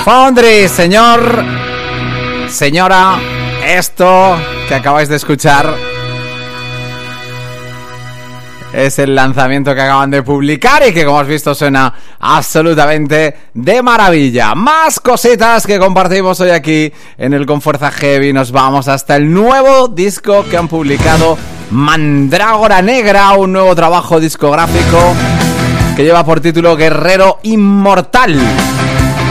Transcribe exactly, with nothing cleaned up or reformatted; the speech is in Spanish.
Foundry, señor, señora, esto que acabáis de escuchar es el lanzamiento que acaban de publicar y que, como has visto, suena absolutamente de maravilla. Más cositas que compartimos hoy aquí en el Con Fuerza Heavy. Nos vamos hasta el nuevo disco que han publicado Mandrágora Negra, un nuevo trabajo discográfico que lleva por título Guerrero Inmortal.